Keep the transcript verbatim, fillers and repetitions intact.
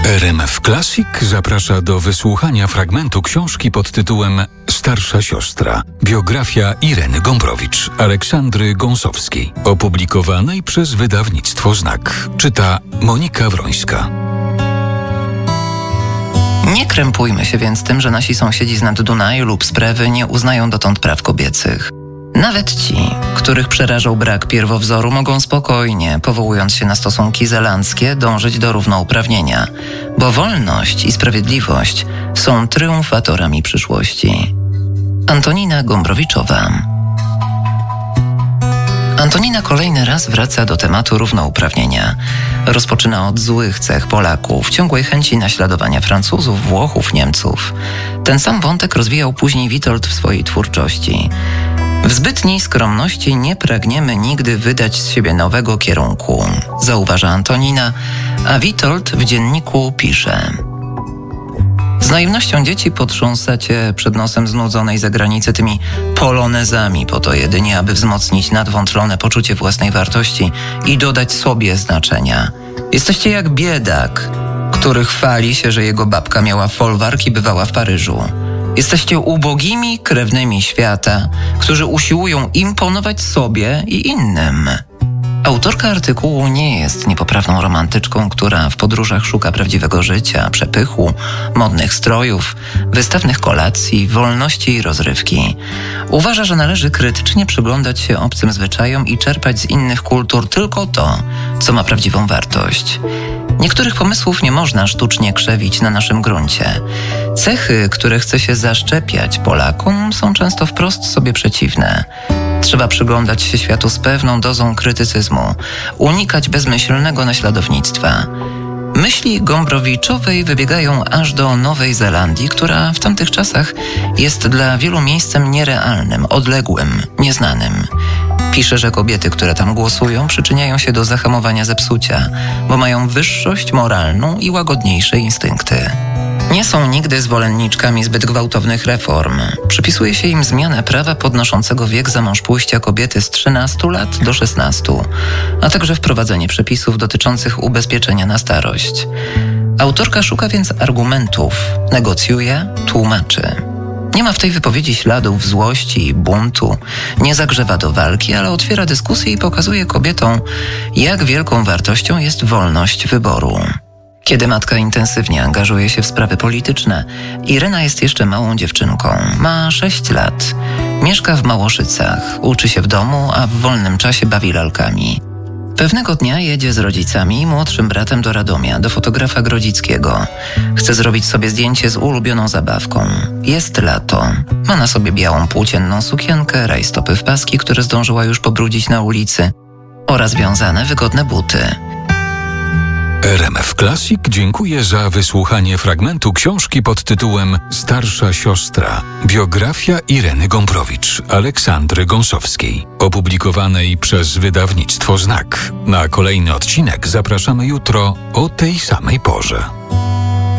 R M F Classic zaprasza do wysłuchania fragmentu książki pod tytułem Starsza siostra. Biografia Ireny Gombrowicz, Aleksandry Gąsowskiej, opublikowanej przez wydawnictwo Znak. Czyta Monika Wrońska. Nie krępujmy się więc tym, że nasi sąsiedzi z nad Dunaju lub z Prewy nie uznają dotąd praw kobiecych. Nawet ci, których przerażał brak pierwowzoru, mogą spokojnie, powołując się na stosunki zelandzkie, dążyć do równouprawnienia, bo wolność i sprawiedliwość są triumfatorami przyszłości. Antonina Gombrowiczowa. Antonina kolejny raz wraca do tematu równouprawnienia. Rozpoczyna od złych cech Polaków, ciągłej chęci naśladowania Francuzów, Włochów, Niemców. Ten sam wątek rozwijał później Witold w swojej twórczości. W zbytniej skromności nie pragniemy nigdy wydać z siebie nowego kierunku, zauważa Antonina, a Witold w dzienniku pisze: z naiwnością dzieci potrząsacie przed nosem znudzonej zagranicy tymi polonezami, po to jedynie, aby wzmocnić nadwątlone poczucie własnej wartości i dodać sobie znaczenia. Jesteście jak biedak, który chwali się, że jego babka miała folwark i bywała w Paryżu. Jesteście ubogimi krewnymi świata, którzy usiłują imponować sobie i innym. Autorka artykułu nie jest niepoprawną romantyczką, która w podróżach szuka prawdziwego życia, przepychu, modnych strojów, wystawnych kolacji, wolności i rozrywki. Uważa, że należy krytycznie przyglądać się obcym zwyczajom i czerpać z innych kultur tylko to, co ma prawdziwą wartość. Niektórych pomysłów nie można sztucznie krzewić na naszym gruncie. Cechy, które chce się zaszczepiać Polakom, są często wprost sobie przeciwne. Trzeba przyglądać się światu z pewną dozą krytycyzmu, unikać bezmyślnego naśladownictwa. Myśli Gombrowiczowej wybiegają aż do Nowej Zelandii, która w tamtych czasach jest dla wielu miejscem nierealnym, odległym, nieznanym. Pisze, że kobiety, które tam głosują, przyczyniają się do zahamowania zepsucia, bo mają wyższość moralną i łagodniejsze instynkty. Nie są nigdy zwolenniczkami zbyt gwałtownych reform. Przypisuje się im zmianę prawa podnoszącego wiek za mąż pójścia kobiety z trzynastu lat do szesnastu, a także wprowadzenie przepisów dotyczących ubezpieczenia na starość. Autorka szuka więc argumentów, negocjuje, tłumaczy. Nie ma w tej wypowiedzi śladów złości i buntu, nie zagrzewa do walki, ale otwiera dyskusję i pokazuje kobietom, jak wielką wartością jest wolność wyboru. Kiedy matka intensywnie angażuje się w sprawy polityczne, Irena jest jeszcze małą dziewczynką. Ma sześć lat. Mieszka w Małoszycach, uczy się w domu, a w wolnym czasie bawi lalkami. Pewnego dnia jedzie z rodzicami i młodszym bratem do Radomia, do fotografa Grodzickiego. Chce zrobić sobie zdjęcie z ulubioną zabawką. Jest lato. Ma na sobie białą płócienną sukienkę, rajstopy w paski, które zdążyła już pobrudzić na ulicy, oraz wiązane wygodne buty. R M F Classic dziękuję za wysłuchanie fragmentu książki pod tytułem Starsza siostra. Biografia Ireny Gombrowicz, Aleksandry Gąsowskiej, opublikowanej przez wydawnictwo Znak. Na kolejny odcinek zapraszamy jutro o tej samej porze.